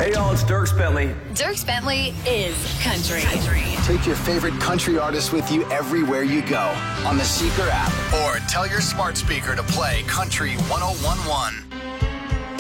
Hey, y'all, it's Dierks Bentley. Dierks Bentley is country. Take your favorite country artist with you everywhere you go on the Seeker app or tell your smart speaker to play Country 1011.